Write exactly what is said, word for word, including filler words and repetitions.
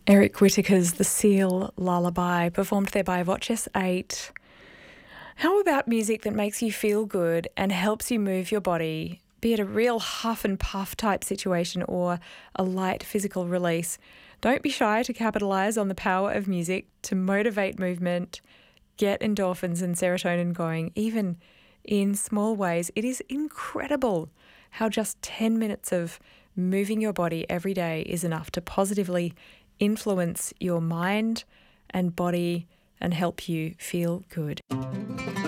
Eric Whittaker's The Seal Lullaby, performed there by Voces eight. How about music that makes you feel good and helps you move your body, be it a real huff and puff type situation or a light physical release? Don't be shy to capitalise on the power of music to motivate movement, get endorphins and serotonin going, even in small ways. It is incredible how just ten minutes of moving your body every day is enough to positively influence your mind and body and help you feel good.